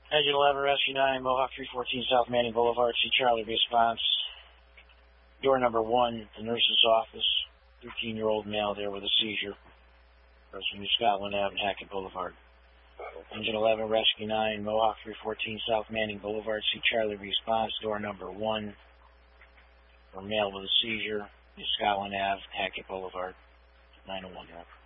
Engine 11, Rescue 9, Mohawk 314 South Manning Boulevard. See Charlie response. Door number 1, the nurse's office. 13-year-old male there with a seizure. Crossing New Scotland Ave and Hackett Boulevard. Engine 11, Rescue 9, Mohawk 314 South Manning Boulevard. See Charlie response. Door number 1, for male with a seizure. New Scotland Ave, Hackett Boulevard. 901 Route.